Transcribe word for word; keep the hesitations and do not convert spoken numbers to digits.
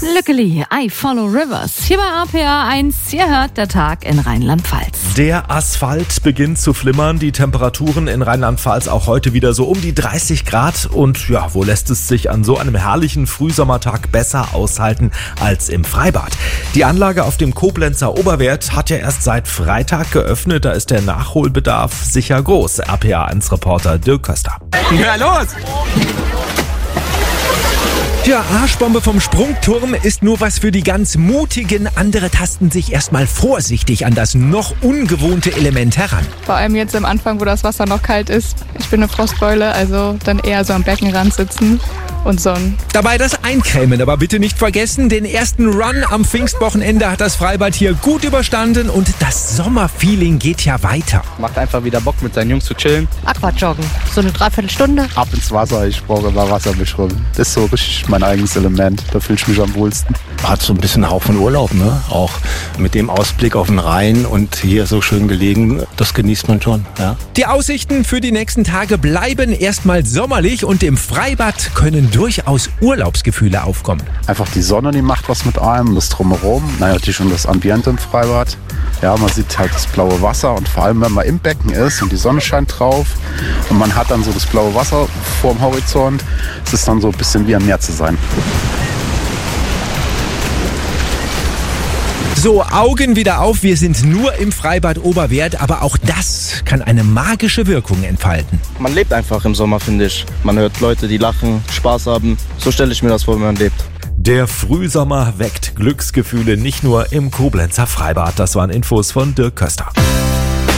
Luckily, I follow rivers. Hier bei A P A eins, ihr hört der Tag in Rheinland-Pfalz. Der Asphalt beginnt zu flimmern, die Temperaturen in Rheinland-Pfalz auch heute wieder so um die dreißig Grad. Und ja, wo lässt es sich an so einem herrlichen Frühsommertag besser aushalten als im Freibad? Die Anlage auf dem Koblenzer Oberwert hat ja erst seit Freitag geöffnet, da ist der Nachholbedarf sicher groß. A P A eins Reporter Dirk Köster. Ja, los! Ja, Arschbombe vom Sprungturm ist nur was für die ganz Mutigen. Andere tasten sich erstmal vorsichtig an das noch ungewohnte Element heran. Vor allem jetzt am Anfang, wo das Wasser noch kalt ist. Ich bin eine Frostbeule, also dann eher so am Beckenrand sitzen und sonnen. Dabei das Eincremen, aber bitte nicht vergessen, den ersten Run am Pfingstwochenende hat das Freibad hier gut überstanden und das Sommerfeeling geht ja weiter. Macht einfach wieder Bock, mit seinen Jungs zu chillen. Aquajoggen, so eine Dreiviertelstunde. Ab ins Wasser, ich brauche immer Wasserbeschwimmen. Das ist so richtig mein eigenes Element, da fühle ich mich am wohlsten. Hat so ein bisschen Hauch von Urlaub, ne? Auch mit dem Ausblick auf den Rhein und hier so schön gelegen, das genießt man schon, ja. Die Aussichten für die nächsten Tage bleiben erstmal sommerlich und im Freibad können durchaus Urlaubsgefühle aufkommen. Einfach die Sonne, die macht was mit einem, das Drumherum, naja, natürlich schon das Ambiente im Freibad. Ja, man sieht halt das blaue Wasser und vor allem, wenn man im Becken ist und die Sonne scheint drauf und man hat dann so das blaue Wasser vorm Horizont, es ist dann so ein bisschen wie am Meer zu sein. So, Augen wieder auf, wir sind nur im Freibad Oberwert, aber auch das kann eine magische Wirkung entfalten. Man lebt einfach im Sommer, finde ich. Man hört Leute, die lachen, Spaß haben. So stelle ich mir das vor, wenn man lebt. Der Frühsommer weckt Glücksgefühle nicht nur im Koblenzer Freibad. Das waren Infos von Dirk Köster.